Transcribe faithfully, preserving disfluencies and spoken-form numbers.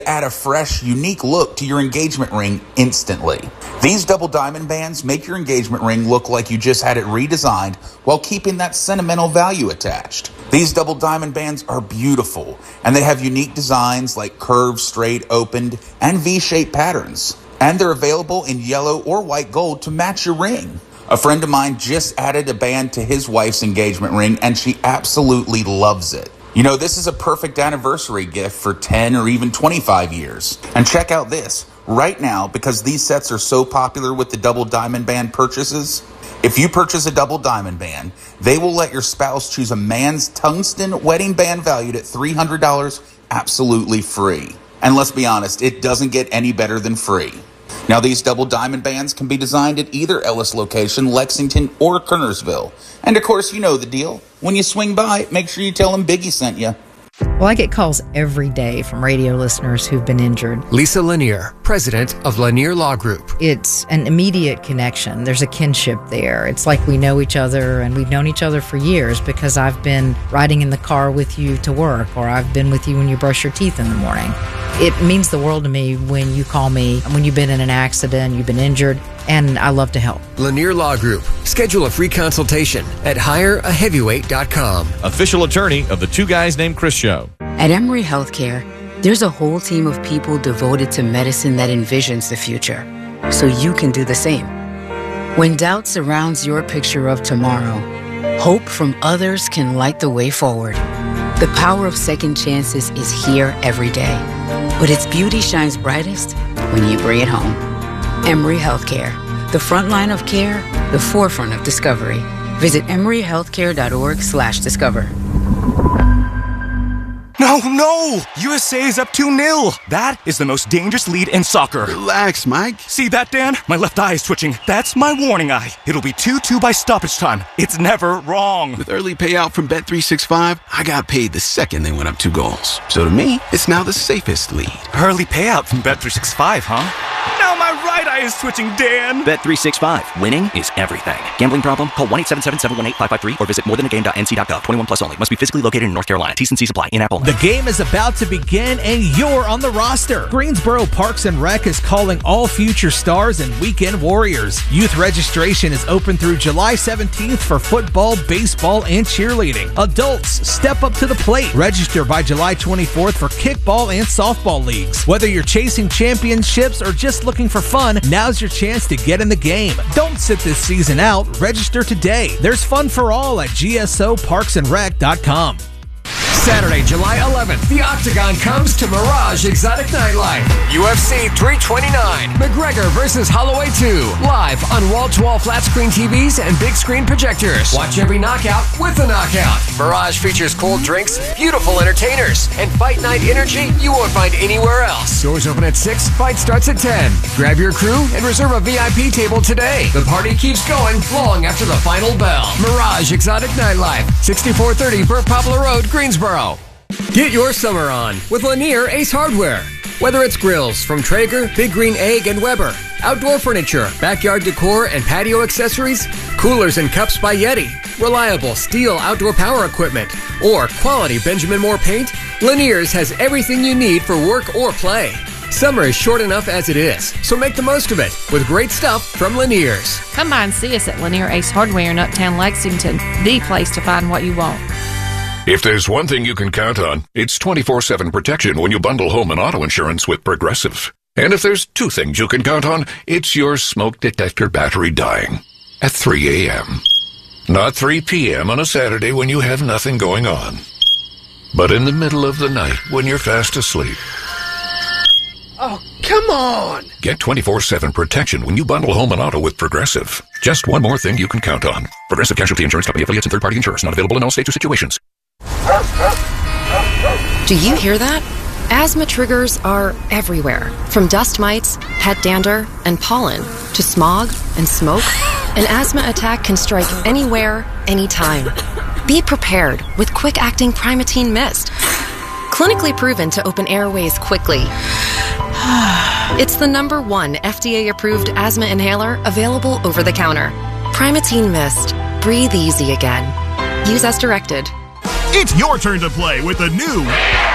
Add a fresh, unique look to your engagement ring instantly. These double diamond bands make your engagement ring look like you just had it redesigned while keeping that sentimental value attached. These double diamond bands are beautiful, and they have unique designs like curved, straight, opened, and V-shaped patterns. And they're available in yellow or white gold to match your ring. A friend of mine just added a band to his wife's engagement ring, and she absolutely loves it. You know, this is a perfect anniversary gift for ten or even twenty-five years. And check out this. Right now, because these sets are so popular with the double diamond band purchases, if you purchase a double diamond band, they will let your spouse choose a man's tungsten wedding band valued at three hundred dollars absolutely free. And let's be honest, it doesn't get any better than free. Now, these double diamond bands can be designed at either Ellis location, Lexington, or Kernersville. And of course, you know the deal. When you swing by, make sure you tell them Biggie sent you. Well, I get calls every day from radio listeners who've been injured. Lisa Lanier, president of Lanier Law Group. It's an immediate connection. There's a kinship there. It's like we know each other, and we've known each other for years because I've been riding in the car with you to work, or I've been with you when you brush your teeth in the morning. It means the world to me when you call me, when you've been in an accident, you've been injured, and I love to help. Lanier Law Group. Schedule a free consultation at hire a heavyweight dot com. Official attorney of the Two Guys Named Chris show. At Emory Healthcare, there's a whole team of people devoted to medicine that envisions the future, so you can do the same. When doubt surrounds your picture of tomorrow, hope from others can light the way forward. The power of second chances is here every day, but its beauty shines brightest when you bring it home. Emory Healthcare, the front line of care, the forefront of discovery. Visit emory healthcare dot org slash discover. No, no! U S A is up two nil. That is the most dangerous lead in soccer. Relax, Mike. See that, Dan? My left eye is twitching. That's my warning eye. It'll be two two by stoppage time. It's never wrong. With early payout from Bet three sixty-five, I got paid the second they went up two goals. So to me, it's now the safest lead. Early payout from Bet three sixty-five, huh? Now my right eye is twitching, Dan. Bet three sixty-five. Winning is everything. Gambling problem? Call one eight seven seven, seven one eight, five five three or visit more than a game dot n c dot gov. twenty-one plus only. Must be physically located in North Carolina. T's and C's apply. In-app only. The game is about to begin, and you're on the roster. Greensboro Parks and Rec is calling all future stars and weekend warriors. Youth registration is open through July seventeenth for football, baseball, and cheerleading. Adults, step up to the plate. Register by July twenty-fourth for kickball and softball leagues. Whether you're chasing championships or just looking for fun, now's your chance to get in the game. Don't sit this season out. Register today. There's fun for all at G S O parks and rec dot com. Saturday, July eleventh, the Octagon comes to Mirage Exotic Nightlife. U F C three twenty-nine, McGregor versus Holloway two. Live on wall-to-wall flat-screen T Vs and big-screen projectors. Watch every knockout with a knockout. Mirage features cold drinks, beautiful entertainers, and fight night energy you won't find anywhere else. Doors open at six, fight starts at ten. Grab your crew and reserve a V I P table today. The party keeps going long after the final bell. Mirage Exotic Nightlife, sixty-four thirty Burr Poplar Road, Greensboro. Get your summer on with Lanier Ace Hardware. Whether it's grills from Traeger, Big Green Egg, and Weber, outdoor furniture, backyard decor, and patio accessories, coolers and cups by Yeti, reliable steel outdoor power equipment, or quality Benjamin Moore paint, Lanier's has everything you need for work or play. Summer is short enough as it is, so make the most of it with great stuff from Lanier's. Come by and see us at Lanier Ace Hardware in Uptown Lexington, the place to find what you want. If there's one thing you can count on, it's twenty-four seven protection when you bundle home and auto insurance with Progressive. And if there's two things you can count on, it's your smoke detector battery dying at three a.m. Not three p.m. on a Saturday when you have nothing going on, but in the middle of the night when you're fast asleep. Oh, come on! Get twenty-four seven protection when you bundle home and auto with Progressive. Just one more thing you can count on. Progressive Casualty Insurance Company, affiliates, and third-party insurers. Not available in all states or situations. Do you hear that? Asthma triggers are everywhere. From dust mites, pet dander, and pollen, to smog and smoke, an asthma attack can strike anywhere, anytime. Be prepared with quick-acting Primatene Mist. Clinically proven to open airways quickly. It's the number one F D A-approved asthma inhaler available over the counter. Primatene Mist. Breathe easy again. Use as directed. It's your turn to play with the new